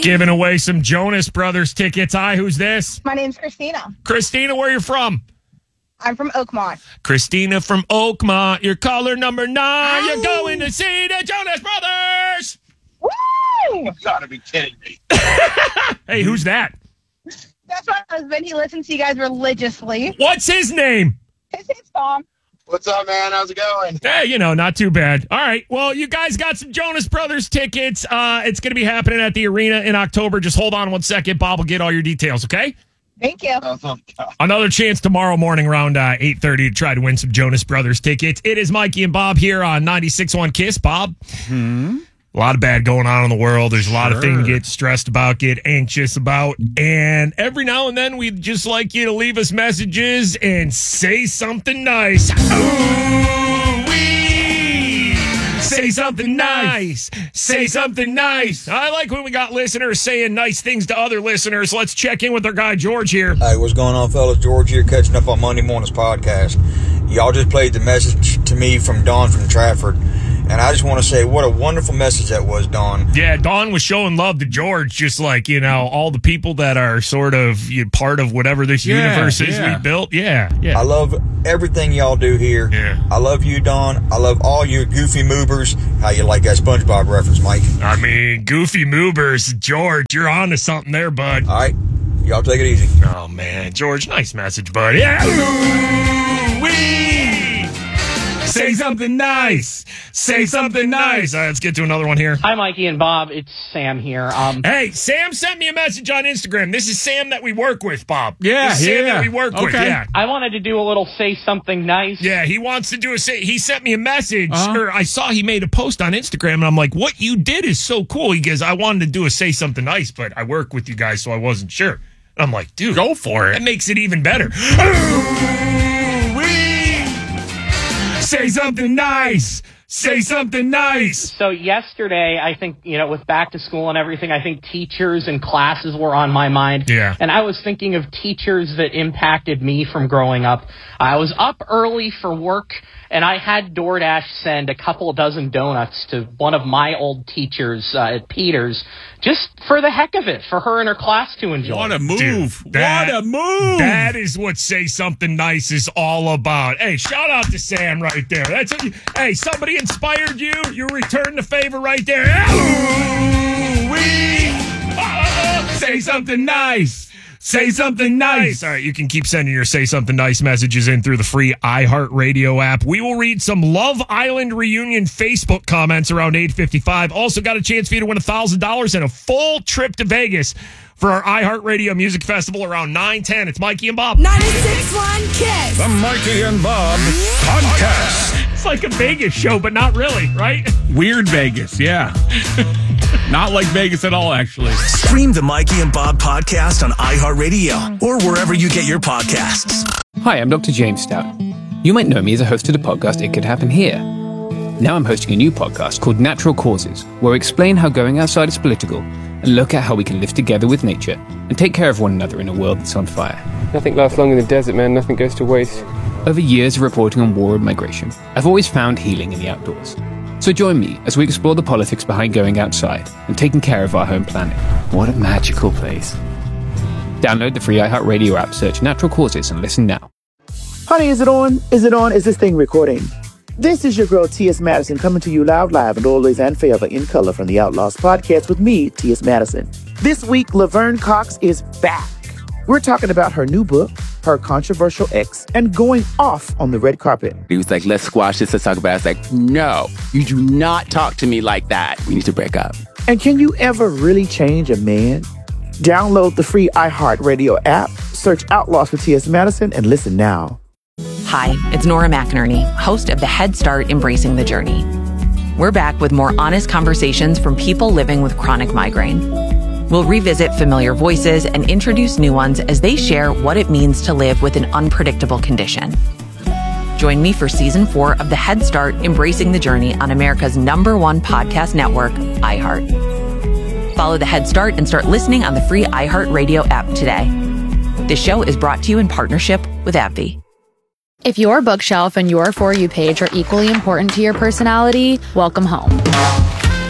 Giving away some Jonas Brothers tickets. Hi, who's this? My name's Christina. Christina, where you from? I'm from Oakmont. Christina from Oakmont. You're caller number 9. Hi. You're going to see the Jonas Brothers. Woo! You gotta be kidding me. Hey, who's that? That's my husband. He listens to you guys religiously. What's his name? His name's Tom. What's up, man? How's it going? Hey, not too bad. All right. Well, you guys got some Jonas Brothers tickets. It's going to be happening at the arena in October. Just hold on 1 second. Bob will get all your details, okay? Thank you. Another chance tomorrow morning around 8:30 to try to win some Jonas Brothers tickets. It is Mikey and Bob here on 96.1 KISS. Bob? A lot of bad going on in the world. There's a lot of things to get stressed about, get anxious about. And every now and then, we'd just like you to leave us messages and say something nice. Ooh-wee! Say something nice. Say something nice. I like when we got listeners saying nice things to other listeners. Let's check in with our guy, George, here. Hey, what's going on, fellas? George here, catching up on Monday morning's podcast. Y'all just played the message to me from Dawn from Trafford. And I just want to say what a wonderful message that was, Dawn. Yeah, Dawn was showing love to George, just like, all the people that are sort of part of whatever this universe is we built. Yeah. I love everything y'all do here. Yeah. I love you, Dawn. I love all you goofy movers. How you like that SpongeBob reference, Mike? I mean, goofy movers. George, you're on to something there, bud. All right. Y'all take it easy. Oh, man. George, nice message, bud. Yeah. Ooh-wee! Say something nice. Say something nice. All right, let's get to another one here. Hi, Mikey and Bob. It's Sam here. Hey, Sam sent me a message on Instagram. This is Sam that we work with, Bob. Yeah, this is Sam that we work with, yeah. I wanted to do a little say something nice. Yeah, he wants to do he sent me a message, or I saw he made a post on Instagram, and I'm like, what you did is so cool. He goes, I wanted to do a say something nice, but I work with you guys, so I wasn't sure. And I'm like, dude. Go for it. That makes it even better. Say something nice. Say something nice. So yesterday, I think, with back to school and everything, I think teachers and classes were on my mind. Yeah. And I was thinking of teachers that impacted me from growing up. I was up early for work, and I had DoorDash send a couple dozen donuts to one of my old teachers at Peters, just for the heck of it, for her and her class to enjoy. What a move. Dude, what a move. That is what Say Something Nice is all about. Hey, shout out to Sam right there. Hey, somebody inspired you. You returned the favor right there. Say something nice. Say something nice. All right, you can keep sending your Say Something Nice messages in through the free iHeartRadio app. We will read some Love Island reunion Facebook comments around 8:55. Also got a chance for you to win $1,000 and a full trip to Vegas for our iHeartRadio Music Festival around 9:10. It's Mikey and Bob. 96.1 KISS. The Mikey and Bob podcast. It's like a Vegas show, but not really, right? Weird Vegas, yeah. Not like Vegas at all, actually. Stream the Mikey and Bob podcast on iHeartRadio or wherever you get your podcasts. Hi, I'm Dr. James Stout. You might know me as a host of the podcast It Could Happen Here. Now I'm hosting a new podcast called Natural Causes, where I explain how going outside is political and look at how we can live together with nature and take care of one another in a world that's on fire. Nothing lasts long in the desert, man. Nothing goes to waste. Over years of reporting on war and migration, I've always found healing in the outdoors. So join me as we explore the politics behind going outside and taking care of our home planet. What a magical place. Download the free iHeartRadio app, search Natural Causes, and listen now. Honey, is it on? Is it on? Is this thing recording? This is your girl, T.S. Madison, coming to you loud, live, and always and forever in color from the Outlaws podcast with me, T.S. Madison. This week, Laverne Cox is back. We're talking about her new book, her controversial ex, and going off on the red carpet. He was like, let's squash this, let's talk about it. I was like, no, you do not talk to me like that. We need to break up. And can you ever really change a man? Download the free iHeartRadio app, search Outlaws with T.S. Madison, and listen now. Hi, it's Nora McInerney, host of the Head Start Embracing the Journey. We're back with more honest conversations from people living with chronic migraine. We'll revisit familiar voices and introduce new ones as they share what it means to live with an unpredictable condition. Join me for Season 4 of the Head Start Embracing the Journey on America's #1 podcast network, iHeart. Follow the Head Start and start listening on the free iHeartRadio app today. This show is brought to you in partnership with AbbVie. If your bookshelf and your For You page are equally important to your personality, welcome home.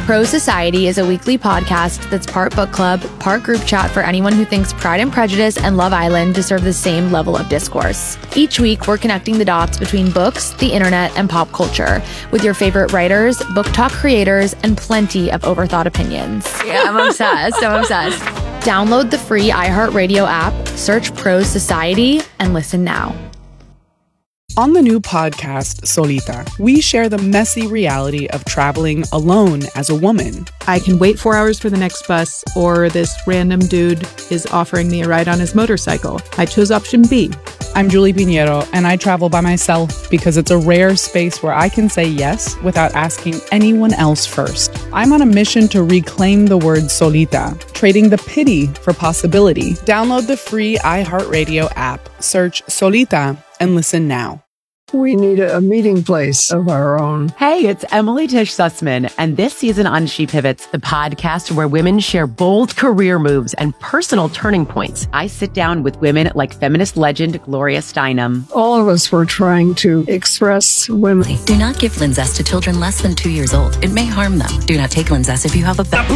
Pro Society is a weekly podcast that's part book club, part group chat for anyone who thinks Pride and Prejudice and Love Island deserve the same level of discourse. Each week, we're connecting the dots between books, the internet, and pop culture with your favorite writers, book talk creators, and plenty of overthought opinions. Yeah, I'm obsessed. Download the free iHeartRadio app, search Pro Society, and listen now. On the new podcast, Solita, we share the messy reality of traveling alone as a woman. I can wait 4 hours for the next bus, or this random dude is offering me a ride on his motorcycle. I chose option B. I'm Julie Pinheiro, and I travel by myself because it's a rare space where I can say yes without asking anyone else first. I'm on a mission to reclaim the word solita, trading the pity for possibility. Download the free iHeartRadio app, search Solita, and listen now. We need a meeting place of our own. Hey, it's Emily Tish Sussman, and this season on She Pivots, the podcast where women share bold career moves and personal turning points. I sit down with women like feminist legend Gloria Steinem. All of us were trying to express women. Do not give Linzess to children less than 2 years old. It may harm them. Do not take Linzess if you have a